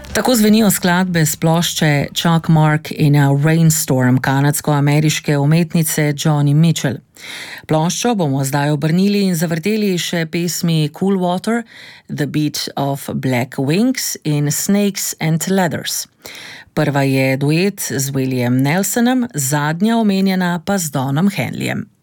Tako zvenijo skladbe s plošče Chuck Mark in Rainstorm kanadsko-ameriške umetnice Joni Mitchell. Ploščo bomo zdaj obrnili in zavrteli še pesmi Cool Water, The Beat of Black Wings in Snakes and Ladders. Prva je duet z William Nelsonom, zadnja omenjena pa z Donom Henleyjem.